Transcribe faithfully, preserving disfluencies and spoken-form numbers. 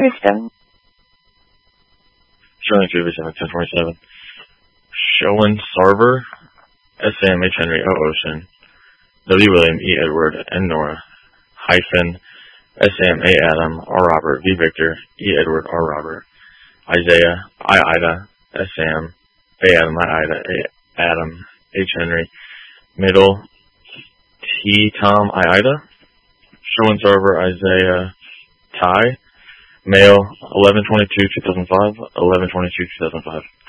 System. Showing two V seven ten twenty-seven. Showen Sarver, S M H Henry O Ocean, W William E Edward N Nora, hyphen, S M A Adam R Robert V Victor E Edward R Robert, Isaiah I Ida S Sam A Adam I Ida A Adam H Henry, middle T Tom I Ida, Showen Sarver Isaiah Ty, male eleven twenty-two two thousand five, eleven twenty-two two thousand five.